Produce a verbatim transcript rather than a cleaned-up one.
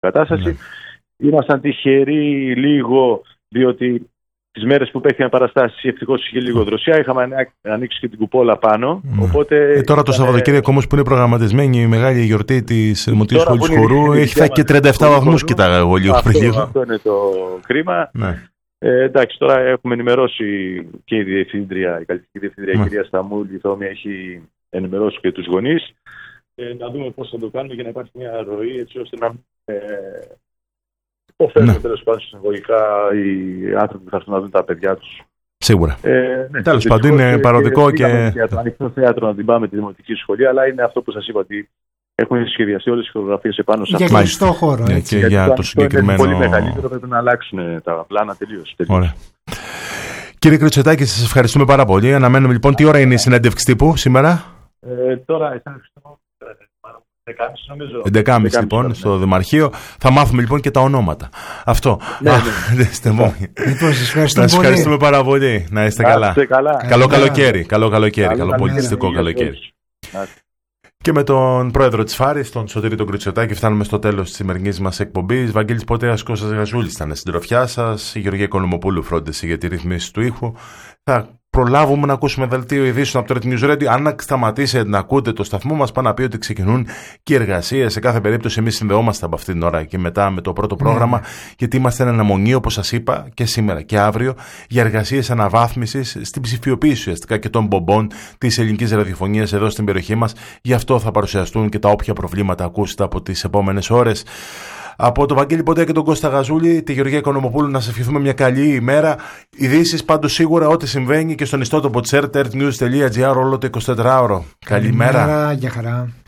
κατάσταση. Ναι. Ήμασταν τυχεροί λίγο, διότι τις μέρες που παίχτηκαν παραστάσεις ευτυχώς είχε λίγο δροσιά. Είχαμε ανοίξει και την κουπόλα πάνω. Ναι. Οπότε, ε, τώρα το Σαββατοκύριακο όμως που είναι προγραμματισμένη η μεγάλη γιορτή της Δημοτικής Σχολής Χορού έχει φτάσει και τριάντα επτά βαθμούς, κοιτάγα εγώ λίγο πριν λίγο. Αυτό είναι το κρίμα. Ναι. Ε, εντάξει, τώρα έχουμε ενημερώσει και η Διευθύντρια, η Καλλιτική Διευθύντρια, ναι. η κυρία Σταμούλη, η Θόμια έχει ενημερώσει και τους γονείς. Ε, να δούμε πώς θα το κάνουμε για να υπάρχει μια ροή, έτσι ώστε να ε, υποφέρουν ναι. τέλος πάντων εισαγωγικά οι άνθρωποι που θα έρθουν να δουν τα παιδιά τους. Σίγουρα. Ε, ναι, τέλος πάντων είναι παροδικό και... και... Το ανοιχτό θέατρο να την πάμε τη Δημοτική Σχολή, αλλά είναι αυτό που σας είπα ότι έχουν σχεδιαστεί όλες τις χορογραφίες επάνω σε αυτό. Για κλειστό χώρο. Ναι, και για το, το συγκεκριμένο... Είναι πολύ μεγαλύτερο, πρέπει να αλλάξουν τα πλάνα τελείως. Ωραία. Κύριε Κριτσοτάκη, σας ευχαριστούμε πάρα πολύ. Αναμένουμε λοιπόν, τι ώρα είναι η συνέντευξη τύπου σήμερα? Ε, τώρα, ευχαριστώ. έντεκα και μισή νομίζω. έντεκα και μισή λοιπόν ναι. στο Δημαρχείο. Θα μάθουμε λοιπόν και τα ονόματα. Αυτό. Ναι, ναι. Λοιπόν, σας ευχαριστούμε, σας ευχαριστούμε πάρα πολύ. Να είστε καλά. καλά. Καλό καλοκαίρι. Καλό καλοκαίρι. Καλό πολιτιστικό καλοκαίρι. Και με τον πρόεδρο της Φάρης, τον Σωτήρη τον Κριτσοτάκη, φτάνουμε στο τέλος της σημερινής μας εκπομπής. Βαγγέλης Ποτέας, Κώστας Γαζούλης ήταν στην τροφιά σας. Η Γεωργία Οικονομοπούλου φρόντισε για τη ρύθμιση του ήχου. Θα προλάβουμε να ακούσουμε δελτίο ειδήσεων από το Red News Radio. Αν σταματήσετε να ακούτε το σταθμό μας, πάνω να πει ότι ξεκινούν και οι εργασίες. Σε κάθε περίπτωση, εμείς συνδεόμαστε από αυτή την ώρα και μετά με το πρώτο πρόγραμμα, mm. γιατί είμαστε εν αναμονή, όπως σας είπα, και σήμερα και αύριο, για εργασίες αναβάθμισης στην ψηφιοποίηση ουσιαστικά και των μπομπών της ελληνικής ραδιοφωνίας εδώ στην περιοχή μας. Γι' αυτό θα παρουσιαστούν και τα όποια προβλήματα ακούσετε από τις επόμενες ώρες. Από τον Βαγγέλη Ποτέα και τον Κώστα Γαζούλη, τη Γεωργία Οικονομοπούλου, να σας ευχηθούμε μια καλή ημέρα. Ειδήσεις πάντως σίγουρα ό,τι συμβαίνει και στον ιστότοπο της ερτ νιουζ τελεία τζι άρ όλο το εικοσιτετράωρο. Καλημέρα. Καλημέρα, για χαρά.